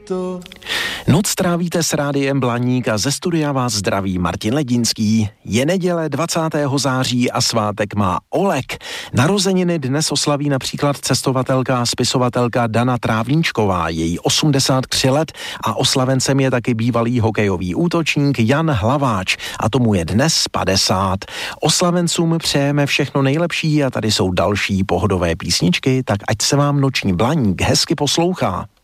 to. Noc trávíte s rádiem Blaník a ze studia vás zdraví Martin Ledinský. Je neděle 20. září a svátek má Oleg. Narozeniny dnes oslaví například cestovatelka a spisovatelka Dana Trávníčková, její 83 let, a oslavencem je taky bývalý hokejový útočník Jan Hlaváč a tomu je dnes 50. Oslavencům přejeme všechno nejlepší a tady jsou další pohodové písničky, tak ať se vám noční Blaník hezky poslouchá.